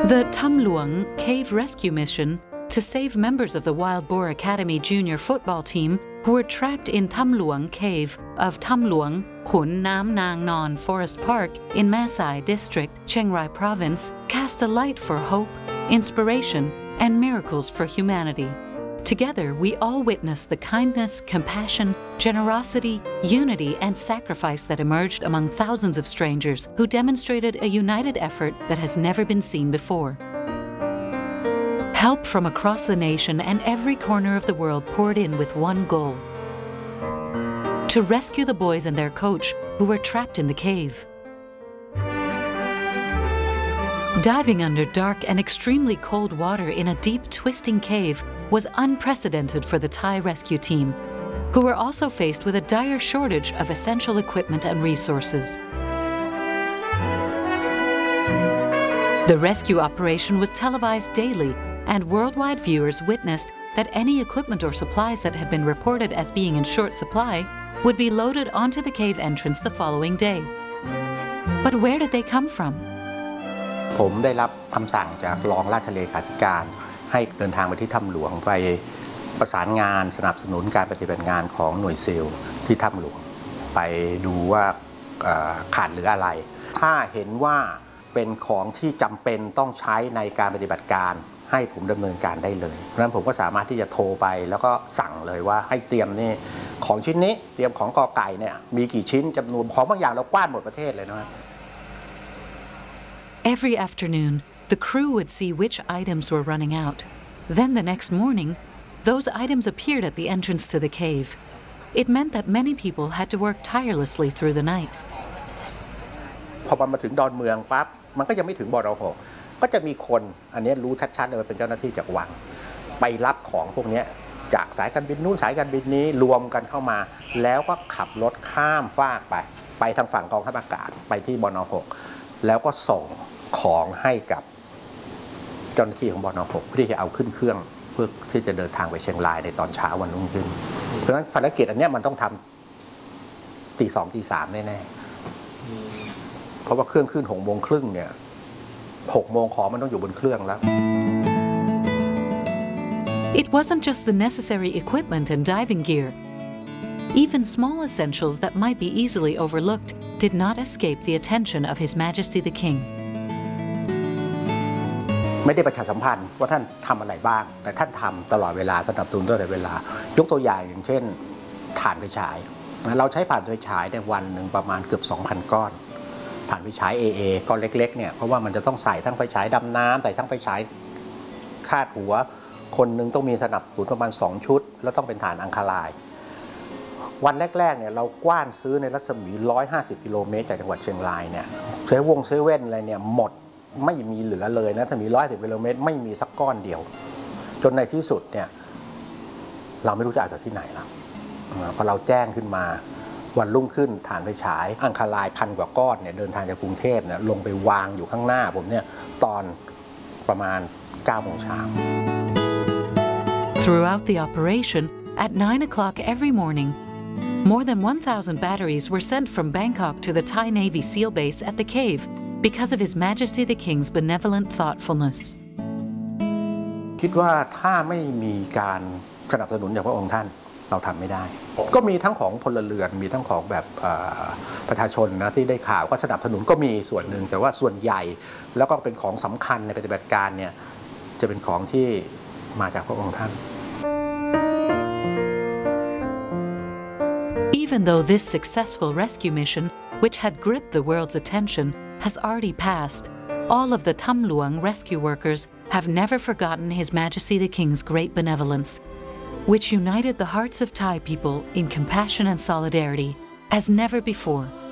The Tham Luang Cave Rescue Mission to save members of the Wild Boar Academy junior football team who were trapped in Tham Luang Cave of Tham Luang, Khun Nam Nang Non Forest Park in Mae Sai District, Chiang Rai Province, cast a light for hope, inspiration, and miracles for humanity. Together, we all witnessed the kindness, compassion, generosity, unity, and sacrifice that emerged among thousands of strangers who demonstrated a united effort that has never been seen before. Help from across the nation and every corner of the world poured in with one goal: to rescue the boys and their coach who were trapped in the cave. Diving under dark and extremely cold water in a deep, twisting cave was unprecedented for the Thai rescue team, who were also faced with a dire shortage of essential equipment and resources. The rescue operation was televised daily, and worldwide viewers witnessed that any equipment or supplies that had been reported as being in short supply would be loaded onto the cave entrance the following day. But where did they come from? ผมได้รับคำสั่งจากรองราชเลขาธิการให้เดินทางไปที่ถ้ำหลวงไปประสานงานสนับสนุนการปฏิบัติงานของหน่วยซีลที่ถ้ำหลวงไปดูว่าขาดหรืออะไรถ้าเห็นว่าเป็นของที่จำเป็นต้องใช้ในการปฏิบัติการให้ผมดำเนินการได้เลยเพราะฉะนั้นผมก็สามารถที่จะโทรไปแล้วก็สั่งเลยว่าให้เตรียมนี่ของชิ้นนี้เตรียมของกอไก่เนี่ยมีกี่ชิ้นจำนวนของบางอย่างเรากว้านหมดประเทศเลยนะ Every afternoon, the crew would see which items were running out. Then the next morning, those items appeared at the entrance to the cave. It meant that many people had to work tirelessly through the night. พอมาถึงดอนเมืองปั๊บมันก็ยังไม่ถึงบน.6ก็จะมีคนอันนี้รู้ชัดๆเลยว่าเป็นเจ้าหน้าที่จากวังไปรับของพวกนี้จากสายการบินนู้นสายการบินนี้รวมกันเข้ามาแล้วก็ขับรถข้ามฟากไปทางฝั่งกองทัพอากาศไปที่บน.6แล้วก็ส่งของให้กับเจ้าหน้าที่ของบน.6เพื่อที่จะเอาขึ้นเครื่องเพื่อที่จะเดินทางไปเชียงรายในตอนเช้าวันรุ่งขึ้นเพราะฉะนั้นภารกิจอันนี้มันต้องทำตี 2 ตี 3แน่ๆเพราะว่าเครื่องขึ้น6 โมงครึ่งเนี่ย6 โมงของมันต้องอยู่บนเครื่องแล้ว It wasn't just the necessary equipment and diving gear. Even small essentials that might be easily overlooked did not escape the attention of His Majesty the King. ไม่ได้ประชาสัมพันธ์ว่าท่านทำอะไรบ้างแต่ท่านทำตลอดเวลาสนับสนุนตลอดเวลายกตัวอย่างอย่างเช่นถ่านไฟฉายเราใช้ถ่านไฟฉายในวันหนึ่งประมาณเกือบ 2,000 ก้อนถ่านไฟฉาย AA ก้อนเล็กๆเนี่ยเพราะว่ามันจะต้องใส่ทั้งไฟฉายดำน้ำใส่ทั้งไฟฉายคาดหัวคนหนึ่งต้องมีสนับสนุนประมาณ2 ชุดแล้วต้องเป็นถ่านอังคารายวันแรกๆเนี่ยเรากว้านซื้อในรัศมี150 กิโลเมตรจากจังหวัดเชียงรายเนี่ยเซเว่นอะไรเนี่ยหมดไม่มีเหลือเลยนะถ้ามี110 กิโลเมตรไม่มีสักก้อนเดียวจนในที่สุดเนี่ยเราไม่รู้จะเอาจากที่ไหนแล้วพอเราแจ้งขึ้นมาวันรุ่งขึ้นถ่านไฟฉายอังคาราย1,000 กว่าก้อนเนี่ยเดินทางจากกรุงเทพเนี่ยลงไปวางอยู่ข้างหน้าผมเนี่ยตอนประมาณ 9 โมงเช้า Throughout the operation, at 9 o'clock every morning, more than 1,000 batteries were sent from Bangkok to the Thai Navy SEAL base at the cave because of His Majesty the King's benevolent thoughtfulness. คิดว่าถ้าไม่มีการสนับสนุนจากพระองค์ท่านเราทำไม่ได้ก็มีทั้งของพลเรือนมีทั้งของแบบประชาชนนะที่ได้ข่าวก็สนับสนุนก็มีส่วนหนึ่งแต่ว่าส่วนใหญ่แล้วก็เป็นของสำคัญในปฏิบัติการเนี่ยจะเป็นของที่มาจากพระองค์ท่าน Even though this successful rescue mission, which had gripped the world's attention, has already passed, all of the Tham Luang rescue workers have never forgotten His Majesty the King's great benevolence, which united the hearts of Thai people in compassion and solidarity as never before.